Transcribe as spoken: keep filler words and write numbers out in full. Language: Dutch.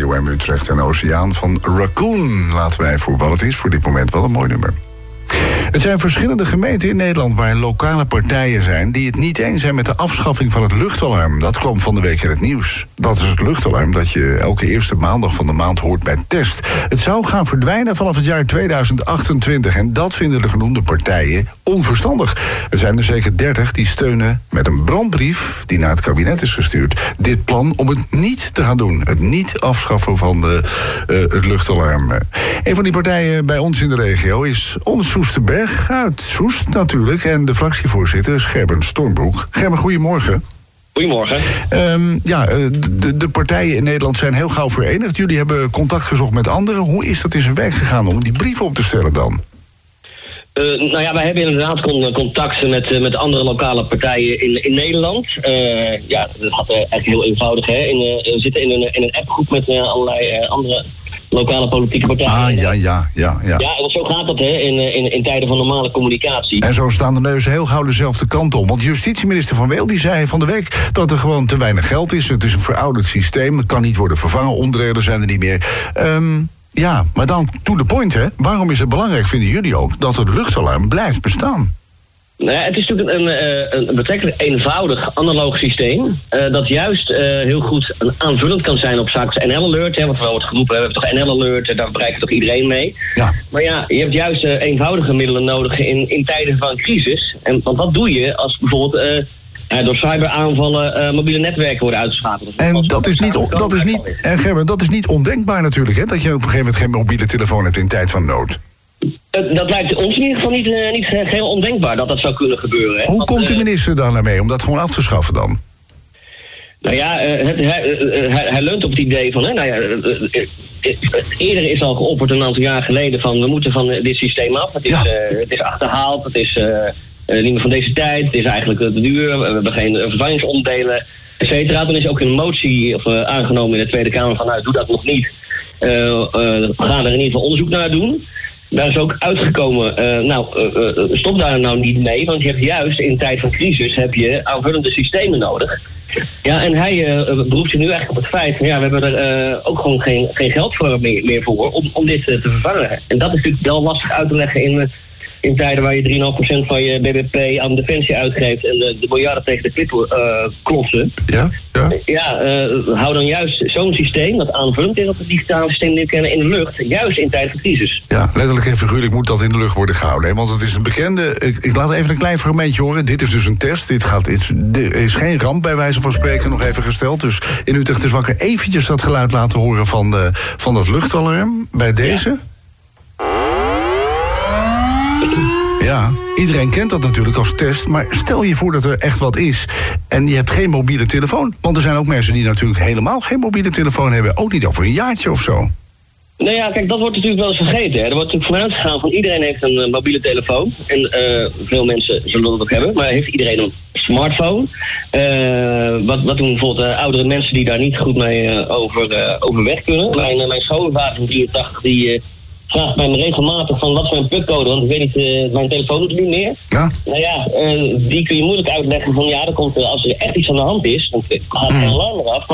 W M Utrecht en Oceaan van Raccoon. Laten wij voor wat het is voor dit moment wel een mooi nummer. Het zijn verschillende gemeenten in Nederland waar lokale partijen zijn die het niet eens zijn met de afschaffing van het luchtalarm. Dat kwam van de week in het nieuws. Dat is het luchtalarm dat je elke eerste maandag van de maand hoort bij test. Het zou gaan verdwijnen vanaf het jaar tweeduizend achtentwintig en dat vinden de genoemde partijen onverstandig. Er zijn er zeker dertig die steunen met een brandbrief die naar het kabinet is gestuurd dit plan om het niet te gaan doen. Het niet afschaffen van de, uh, het luchtalarm. Een van die partijen bij ons in de regio is ons Soesterberg uit Soest natuurlijk. En de fractievoorzitter is Gerben Stormbroek. Gerben, goedemorgen. Goedemorgen. Um, ja, de, de partijen in Nederland zijn heel gauw verenigd. Jullie hebben contact gezocht met anderen. Hoe is dat in zijn werk gegaan om die brief op te stellen dan? Uh, nou ja, wij hebben inderdaad contact met, met andere lokale partijen in, in Nederland. Uh, ja, dat gaat uh, eigenlijk heel eenvoudig. Hè? In, uh, we zitten in een, in een appgroep met uh, allerlei uh, andere lokale politieke partijen. Ah, ja, ja, ja. Ja, ja en zo gaat dat hè, in, in, in tijden van normale communicatie. En zo staan de neuzen heel gauw dezelfde kant om. Want justitieminister Van Weel die zei van de week dat er gewoon te weinig geld is. Het is een verouderd systeem, het kan niet worden vervangen. Onderdelen zijn er niet meer. Um, ja, maar dan to the point, hè. Waarom is het belangrijk, vinden jullie ook, dat het luchtalarm blijft bestaan? Nou ja, het is natuurlijk een, een, een betrekkelijk eenvoudig analoog systeem. Uh, dat juist uh, heel goed een aanvullend kan zijn op zaken als N L Alert. Hè, wat we wordt geroepen, we hebben toch N L Alert, daar bereikt toch iedereen mee. Ja. Maar ja, je hebt juist uh, eenvoudige middelen nodig in, in tijden van crisis. En, want wat doe je als bijvoorbeeld uh, uh, door cyberaanvallen uh, mobiele netwerken worden uitgeschakeld? En dat, dat is niet, dat is niet, en Gerben, dat is niet ondenkbaar natuurlijk, hè, dat je op een gegeven moment geen mobiele telefoon hebt in tijd van nood. Dat lijkt ons in ieder geval niet, uh, niet geheel ondenkbaar dat dat zou kunnen gebeuren. Hè? Hoe Want, komt de uh, minister daar naar mee om dat gewoon af te schaffen dan? Nou ja, uh, het, hij, uh, hij, hij leunt op het idee van... Hè, nou ja, uh, uh, uh, eerder is al geopperd een aantal jaar geleden van... we moeten van uh, dit systeem af. Het is, ja. uh, het is achterhaald, het is uh, uh, niet meer van deze tijd... het is eigenlijk uh, te duur, we hebben geen uh, vervangingsonderdelen, et cetera. Toen is ook een motie of, uh, aangenomen in de Tweede Kamer van... nou, doe dat nog niet. Uh, uh, we gaan er in ieder geval onderzoek naar doen... Daar is ook uitgekomen, uh, nou, uh, uh, stop daar nou niet mee, want je hebt juist in tijd van crisis heb je aanvullende systemen nodig. Ja, en hij uh, beroept zich nu eigenlijk op het feit van ja, we hebben er uh, ook gewoon geen, geen geld voor meer, meer voor om, om dit uh, te vervangen. En dat is natuurlijk wel lastig uit te leggen in, uh, in tijden waar je drie komma vijf procent van je B B P aan defensie uitgeeft en de, de miljarden tegen de klip uh, klotsen. Ja, ja. Ja, uh, hou dan juist zo'n systeem, dat aanvullend is op het digitale systeem die we kennen, in de lucht, juist in tijden van crisis. Ja, letterlijk en figuurlijk moet dat in de lucht worden gehouden. Hè? Want het is een bekende... Ik, ik laat even een klein fragmentje horen. Dit is dus een test. Dit gaat, is, er is geen ramp bij wijze van spreken nog even gesteld. Dus in Utrecht is wakker eventjes dat geluid laten horen van, de, van dat luchtalarm bij deze. Ja. Ja, iedereen kent dat natuurlijk als test, maar stel je voor dat er echt wat is en je hebt geen mobiele telefoon. Want er zijn ook mensen die natuurlijk helemaal geen mobiele telefoon hebben, ook niet over een jaartje of zo. Nou ja, kijk, dat wordt natuurlijk wel eens vergeten. Hè. Er wordt natuurlijk vanuit gegaan van iedereen heeft een uh, mobiele telefoon. En uh, veel mensen zullen dat ook hebben, maar heeft iedereen een smartphone? Uh, wat, wat doen bijvoorbeeld uh, oudere mensen die daar niet goed mee uh, over, uh, overweg kunnen? Mijn, uh, mijn schoonvader van drieëntachtig, die... Uh, vraagt mij regelmatig van wat is mijn putcode, want ik weet niet, uh, mijn telefoon doet het niet meer. Ja. Nou ja, uh, die kun je moeilijk uitleggen van ja, dan komt, uh, als er echt iets aan de hand is, dan gaat het alarm eraf.